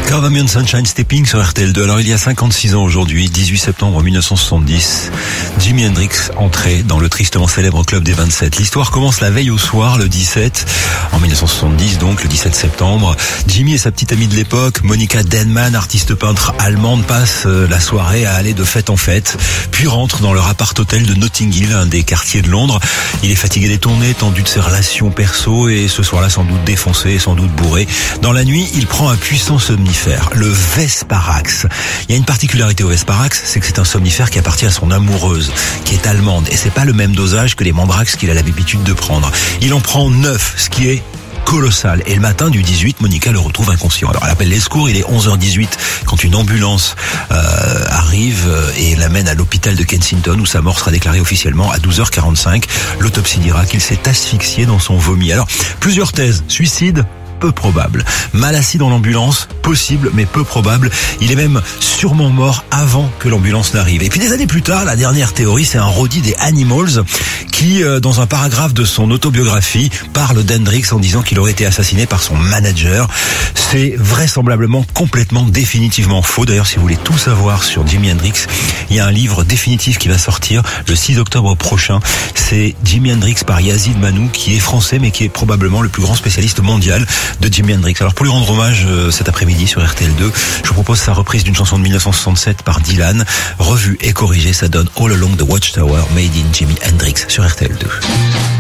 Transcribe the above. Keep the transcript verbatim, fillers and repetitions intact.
Cardamom Sunshine Stepping sur R T L deux. Alors il y a cinquante-six ans aujourd'hui, dix-huit septembre mille neuf cent soixante-dix, Jimi Hendrix entrait dans le tristement célèbre club des vingt-sept. L'histoire commence la veille au soir, le dix-sept, en mille neuf cent soixante-dix donc, le dix-sept septembre. Jimmy et sa petite amie de l'époque, Monica Denman, artiste peintre allemande, passent la soirée à aller de fête en fête, puis rentrent dans leur appart-hôtel de Notting Hill, un des quartiers de Londres. Il est fatigué des tournées, tendu de ses relations perso et ce soir-là sans doute défoncé, sans doute bourré. Dans la nuit, il prend un puissant somnifère, le Vesparax. Il y a une particularité au Vesparax, c'est que c'est un somnifère qui appartient à son amoureuse, qui est allemande, et c'est pas le même dosage que les Mandrax qu'il a l'habitude de prendre. Il en prend neuf, ce qui est colossal. Et le matin du dix-huit, Monica le retrouve inconscient. Alors elle appelle les secours, il est onze heures dix-huit quand une ambulance euh, arrive et l'amène à l'hôpital de Kensington où sa mort sera déclarée officiellement à douze heures quarante-cinq. L'autopsie dira qu'il s'est asphyxié dans son vomi. Alors, plusieurs thèses. Suicide, peu probable. Mal assis dans l'ambulance, possible mais peu probable. Il est même sûrement mort avant que l'ambulance n'arrive. Et puis des années plus tard, la dernière théorie, c'est un roadie des Animals qui, euh, dans un paragraphe de son autobiographie, parle d'Hendrix en disant qu'il aurait été assassiné par son manager. C'est vraisemblablement complètement définitivement faux. D'ailleurs, si vous voulez tout savoir sur Jimi Hendrix, il y a un livre définitif qui va sortir le six octobre prochain. C'est Jimi Hendrix par Yazid Manou, qui est français mais qui est probablement le plus grand spécialiste mondial de Jimi Hendrix. Alors pour lui rendre hommage euh, cet après-midi sur R T L deux, je vous propose sa reprise d'une chanson de mille neuf cent soixante-sept par Dylan. Revue et corrigée, ça donne All Along the Watchtower, made in Jimi Hendrix sur R T L deux.